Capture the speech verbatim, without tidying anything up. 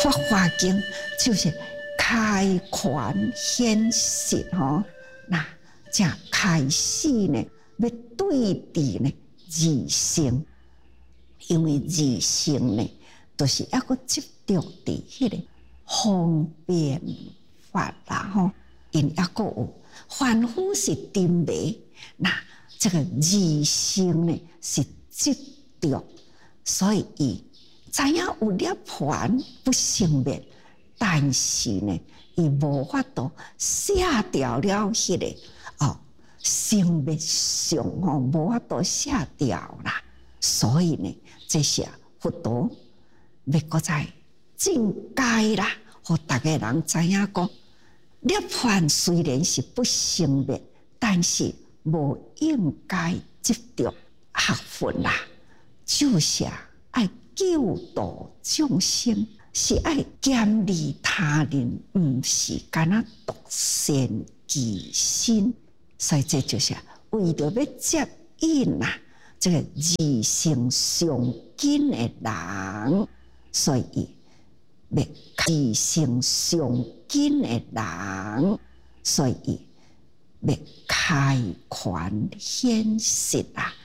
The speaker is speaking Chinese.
法华经就是开权显实吼，那正开始呢，要对峙呢二乘，因为二乘呢，就是一个执着伫迄个方便法啦吼，因抑个有凡夫是定迷，那这个二乘呢是执着，所以伊知影有涅槃不生灭，但是呢，伊无法度卸掉了迄、那个哦生灭相吼，无法度卸掉啦。所以呢，这是佛陀要搁再正解啦，互大家人知影讲，涅槃虽然是不生灭，但是无应该执着学佛啦，就是爱救度众生，是爱兼利他人，毋是干那独善其身。所以这就是为着要接引啊，这个二乘上紧的人，所以要二乘上紧的人，所以要开权显实啊。